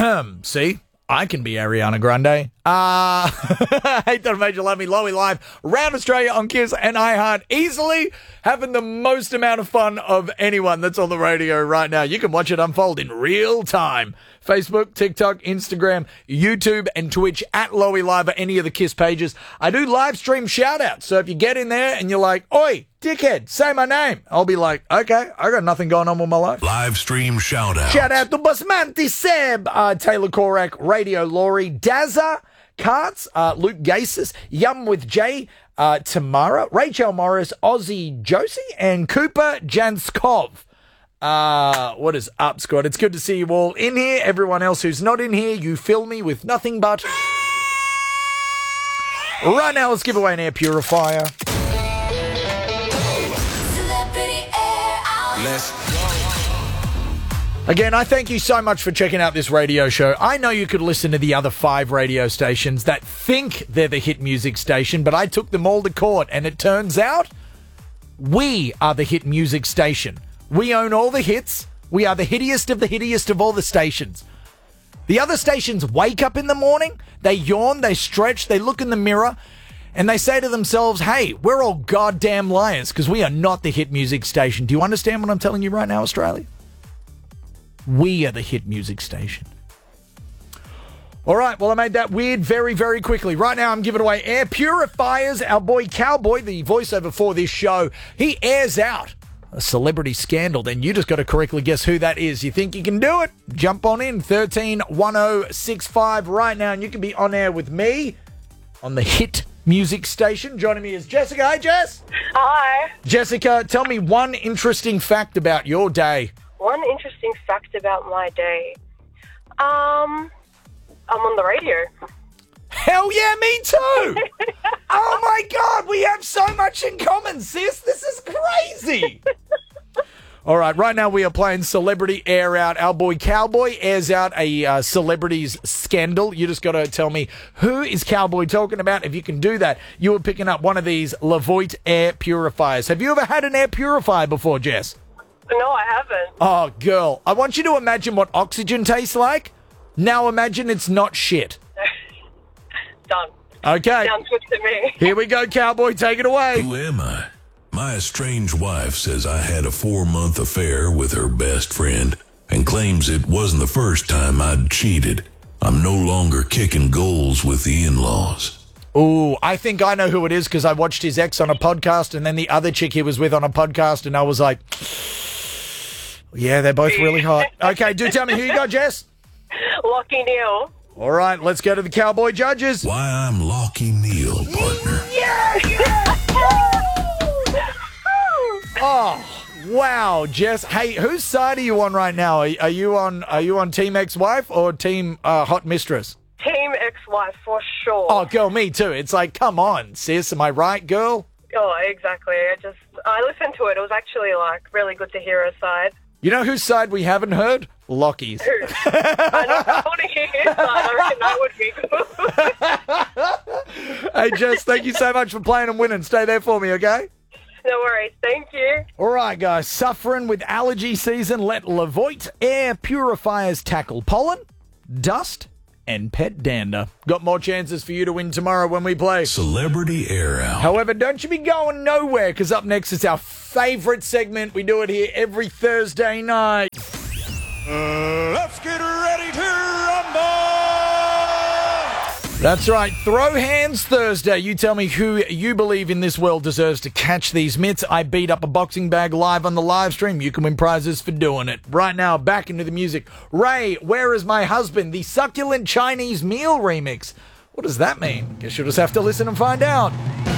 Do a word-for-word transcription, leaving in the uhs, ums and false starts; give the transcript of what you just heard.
See? I can be Ariana Grande. Uh, Hate That Made You Love Me, Lowy Live, around Australia on Kiss and iHeart. Easily having the most amount of fun of anyone that's on the radio right now. You can watch it unfold in real time. Facebook, TikTok, Instagram, YouTube, and Twitch at Lowy Live or any of the Kiss pages. I do live stream shout-outs, so if you get in there and you're like, oi, dickhead, say my name, I'll be like, okay, I got nothing going on with my life. Live stream shout-out. Shout out to Basmanti Seb, uh, Taylor Korak, Radio Laurie, Dazza, Karts, uh, Luke Gases, Yum with Jay, uh, Tamara, Rachel Morris, Aussie Josie, and Cooper Janskov. Uh, what is up, squad? It's good to see you all in here. Everyone else who's not in here, you fill me with nothing but... Right now, let's give away an air purifier. Let's Again, I thank you so much for checking out this radio show. I know you could listen to the other five radio stations that think they're the hit music station, but I took them all to court, and it turns out we are the hit music station. We own all the hits. We are the hittiest of the hittiest of all the stations. The other stations wake up in the morning, they yawn, they stretch, they look in the mirror, and they say to themselves, hey, we're all goddamn liars because we are not the hit music station. Do you understand what I'm telling you right now, Australia? We are the hit music station. All right, well, I made that weird very, very quickly. Right now, I'm giving away air purifiers. Our boy Cowboy, the voiceover for this show, he airs out a celebrity scandal. Then you just got to correctly guess who that is. You think you can do it? Jump on in, thirteen one oh six five right now, and you can be on air with me on the hit music station. Joining me is Jessica. Hi, Jess. Hi. Jessica, tell me one interesting fact about your day. One interesting fact about my day. Um, I'm on the radio. Hell yeah, me too! Oh my God, we have so much in common, sis. This is crazy. All right, right now we are playing Celebrity Air Out. Our boy Cowboy airs out a uh, celebrity's scandal. You just got to tell me who is Cowboy talking about. If you can do that, you are picking up one of these Levoit air purifiers. Have you ever had an air purifier before, Jess? No, I haven't. Oh, girl, I want you to imagine what oxygen tastes like. Now imagine it's not shit. Done. Okay. Sounds good to me. Here we go, Cowboy. Take it away. Who am I? My estranged wife says I had a four-month affair with her best friend and claims it wasn't the first time I'd cheated. I'm no longer kicking goals with the in-laws. Ooh, I think I know who it is because I watched his ex on a podcast and then the other chick he was with on a podcast, and I was like, yeah, they're both really hot. Okay, do tell me who you got, Jess? Lockie Neal. All right, let's go to the Cowboy judges. Why I'm Lockie Neal, partner. Oh, wow, Jess. Hey, whose side are you on right now? Are, are you on Are you on Team Ex-Wife or Team uh, Hot Mistress? Team ex-wife for sure. Oh, girl, me too. It's like, come on, sis. Am I right, girl? Oh, exactly. I just, I listened to it. It was actually, like, really good to hear her side. You know whose side we haven't heard? Lockie's. I know, I want to hear his side. I reckon that would be good. Hey, Jess, thank you so much for playing and winning. Stay there for me, okay? No worries. Thank you. All right, guys. Suffering with allergy season, let Levoit air purifiers tackle pollen, dust, and pet dander. Got more chances for you to win tomorrow when we play Celebrity Air Out. However, don't you be going nowhere, because up next is our favourite segment. We do it here every Thursday night. Uh, let's get ready to rumble! That's right. Throw Hands Thursday. You tell me who you believe in this world deserves to catch these mitts. I beat up a boxing bag live on the live stream. You can win prizes for doing it. Right now, back into the music. Ray, Where Is My Husband? The Succulent Chinese Meal remix. What does that mean? Guess you'll just have to listen and find out.